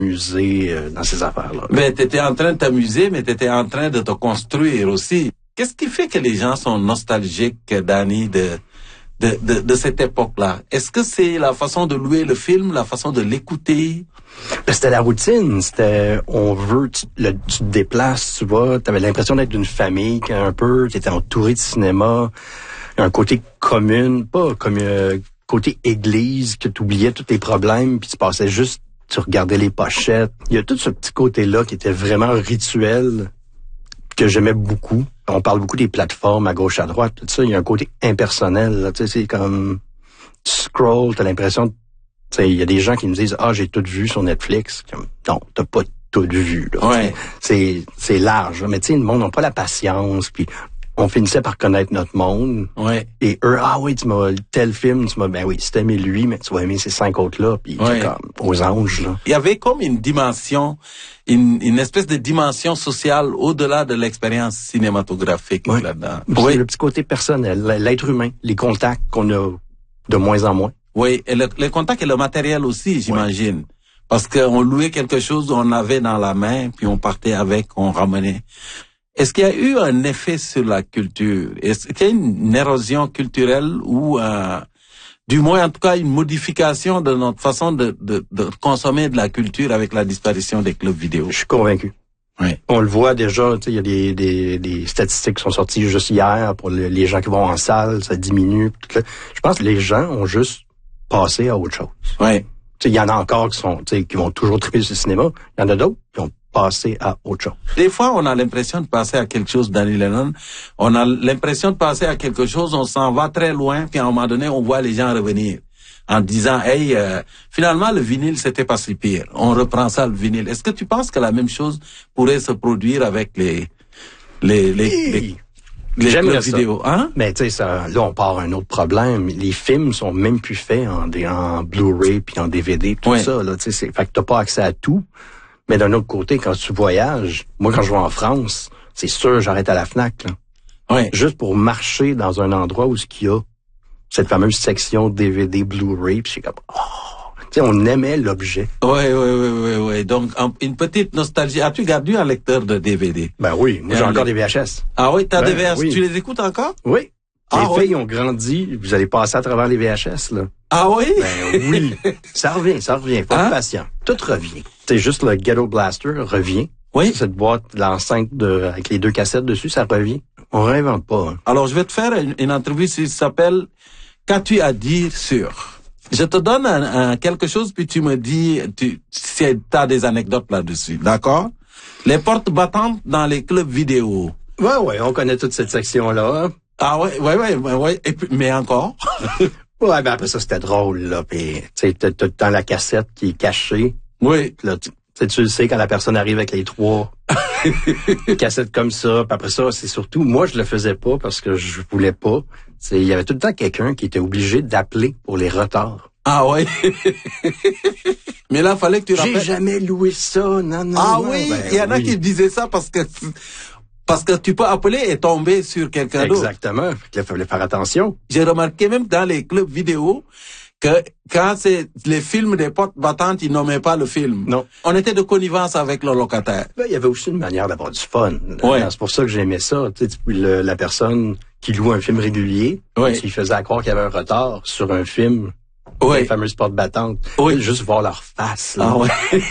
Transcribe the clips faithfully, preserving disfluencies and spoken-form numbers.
musée euh, dans ces affaires-là. Mais t'étais en train de t'amuser, mais t'étais en train de te construire aussi. Qu'est-ce qui fait que les gens sont nostalgiques, Danny, de, de, de, de cette époque-là? Est-ce que c'est la façon de louer le film, la façon de l'écouter? Ben, c'était la routine. C'était, on veut, tu, le, tu te déplaces, tu vois, t'avais l'impression d'être d'une famille, un peu, t'étais entouré de cinéma, un côté commune, pas comme euh, côté église, que tu oubliais tous tes problèmes, puis tu passais juste, tu regardais les pochettes. Il y a tout ce petit côté-là qui était vraiment rituel, que j'aimais beaucoup. On parle beaucoup des plateformes à gauche, à droite, tout ça. Il y a un côté impersonnel, là, tu sais, c'est comme, tu scrolls, t'as l'impression, tu sais, il y a des gens qui me disent, ah, j'ai tout vu sur Netflix. Comme, non, t'as pas tout vu, là. Ouais. C'est, c'est large, là. Mais tu sais, le monde n'a pas la patience, puis on finissait par connaître notre monde. Ouais. Et eux, ah oui, tu m'as, tel film, tu m'as, ben oui, si t'aimais lui, mais tu vas aimer ces cinq autres-là, puis Ouais. comme, aux anges, là. Il y avait comme une dimension, une, une espèce de dimension sociale au-delà de l'expérience cinématographique Ouais. là-dedans. Puis Oui. le petit côté personnel, l'être humain, les contacts qu'on a de moins en moins. Oui, et le, le contact et le matériel aussi, j'imagine. Ouais. Parce qu'on louait quelque chose, on avait dans la main, puis on partait avec, on ramenait. Est-ce qu'il y a eu un effet sur la culture? Est-ce qu'il y a une érosion culturelle ou, euh, du moins, en tout cas, une modification de notre façon de, de, de consommer de la culture avec la disparition des clubs vidéo? Je suis convaincu. Oui. On le voit déjà, tu sais, il y a des, des, des statistiques qui sont sorties juste hier pour le, les gens qui vont en salle, ça diminue. Tout là. Je pense que les gens ont juste passé à autre chose. Oui. Tu sais, il y en a encore qui sont, tu sais, qui vont toujours triper sur le cinéma. Il y en a d'autres qui ont passé à autre chose. Des fois, on a l'impression de passer à quelque chose, Danny Lennon. On a l'impression de passer à quelque chose, on s'en va très loin, puis à un moment donné, on voit les gens revenir en disant, hey, euh, finalement, le vinyle, c'était pas si pire. On reprend ça, le vinyle. Est-ce que tu penses que la même chose pourrait se produire avec les, les, les, Oui. les, les J'aimerais clubs ça. vidéo, hein? Mais tu sais, ça, là, on part à un autre problème. Les films sont même plus faits en, en Blu-ray puis en D V D, tout Ouais. ça, là, tu sais, c'est, fait que t'as pas accès à tout. Mais d'un autre côté, quand tu voyages, moi, quand je vais en France, c'est sûr, j'arrête à la Fnac, là. Oui. Juste pour marcher dans un endroit où ce qu'il y a cette fameuse section D V D Blu-ray, puis c'est comme, oh, tu sais, on aimait l'objet. Oui, oui, oui, oui, oui. Donc, un- une petite nostalgie. As-tu gardé un lecteur de D V D? Ben oui, moi, j'ai Et encore un- des V H S. Ah oui, t'as Ben des V H S. oui. Tu les écoutes encore? Oui. Ah les oui? filles ont grandi, vous allez passer à travers les V H S, là. Ah oui? Ben oui. Ça revient, ça revient. Faut Hein? être patient. Tout revient. C'est juste le Ghetto Blaster revient. Oui. Cette boîte, l'enceinte de, avec les deux cassettes dessus, ça revient. On réinvente pas, hein. Alors, je vais te faire une, une entrevue qui s'appelle « Qu'as-tu à dire sur ?» Je te donne un, un, quelque chose, puis tu me dis tu, si tu as des anecdotes là-dessus, d'accord? Les portes battantes dans les clubs vidéo. Ouais, ouais, on connaît toute cette section-là. Hein. Ah ouais, ouais, ouais, ouais, ouais. Et puis, mais encore? Ouais, ben après ça, c'était drôle, là. Puis, tu sais, t'as tout le temps la cassette qui est cachée. Oui. Puis là, tu sais, tu le sais quand la personne arrive avec les trois cassettes comme ça. Puis après ça, c'est surtout, moi, je le faisais pas parce que je voulais pas. C'est, il y avait tout le temps quelqu'un qui était obligé d'appeler pour les retards. Ah ouais. Mais là, fallait que tu J'ai rappelles. jamais loué ça, non, non. Ah non. oui, Ben il y en a oui. qui disaient ça parce que parce que tu peux appeler et tomber sur quelqu'un d'autre. Exactement. Fait qu'il fallait faire attention. J'ai remarqué même dans les clubs vidéo que quand c'est les films des portes battantes, ils nommaient pas le film. Non. On était de connivence avec le locataire. Ben, il y avait aussi une manière d'avoir du fun. Ouais. C'est pour ça que j'aimais ça. Tu sais, le- la personne qui loue un film régulier, Ouais. qui faisait à croire qu'il y avait un retard sur un film, Ouais. les fameuses portes battantes. Oui. Juste voir leur face. Là. Ah ouais.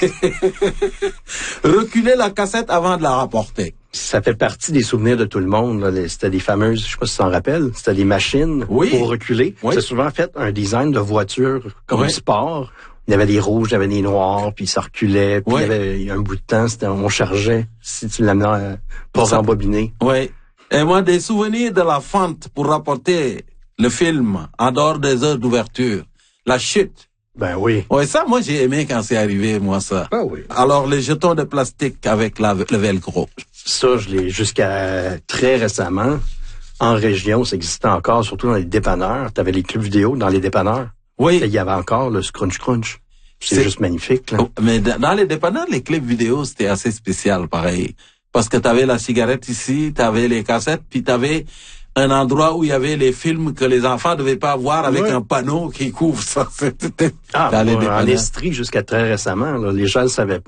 Reculer la cassette avant de la rapporter. Ça fait partie des souvenirs de tout le monde. Là. Les- C'était des fameuses, je sais pas si tu t'en rappelles, c'était des machines Oui. pour reculer. Oui. C'est souvent fait un design de voiture comme Oui. sport. Il y avait des rouges, il y avait des noirs, puis ça reculait. Puis Oui. il y avait il y a un bout de temps, c'était on chargeait si tu l'amenais euh, pas Ça- rembobiné. Oui. Et moi, des souvenirs de la fente pour rapporter le film en dehors des heures d'ouverture. La chute. Ben oui. Ouais, ça, moi, j'ai aimé quand c'est arrivé, moi, ça. Ah oui. Alors, les jetons de plastique avec la, le velcro. Ça, je l'ai jusqu'à très récemment. En région, ça existait encore, surtout dans les dépanneurs. Tu avais les clubs vidéo dans les dépanneurs. Et Oui. il y avait encore le Scrunch Crunch. C'est C'est- juste magnifique. Là. Oh, mais dans dans les dépanneurs, les clips vidéo, c'était assez spécial, pareil. Parce que t'avais la cigarette ici, t'avais les cassettes, puis t'avais un endroit où il y avait les films que les enfants devaient pas voir avec Ouais. un panneau qui couvre ça. C'était Ah, dans les moi, en dépanneurs. Estrie, jusqu'à très récemment, là, les gens ne le savaient pas.